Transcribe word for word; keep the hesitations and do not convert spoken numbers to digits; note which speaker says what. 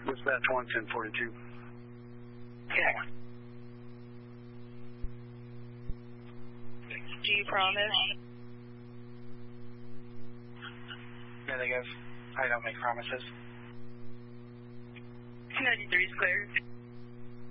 Speaker 1: Dispatch one ten forty-two.
Speaker 2: Okay.
Speaker 3: Do you promise?
Speaker 2: There they go. I don't make promises.
Speaker 3: ninety-three is clear.